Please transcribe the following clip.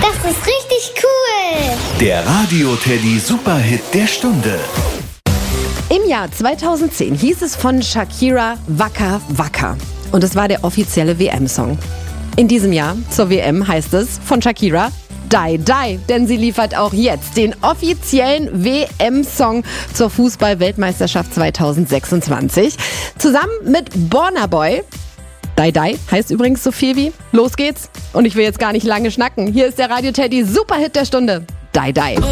Das ist richtig cool. Der Radio Teddy Superhit der Stunde. Im Jahr 2010 hieß es von Shakira Waka Waka. Und es war der offizielle WM-Song. In diesem Jahr zur WM heißt es von Shakira Die Die, denn sie liefert auch jetzt den offiziellen WM-Song zur Fußball-Weltmeisterschaft 2026. Zusammen mit Burna Boy. Die Die heißt übrigens so viel wie Los geht's. Und ich will jetzt gar nicht lange schnacken. Hier ist der Radio Teddy Superhit der Stunde. Die Die.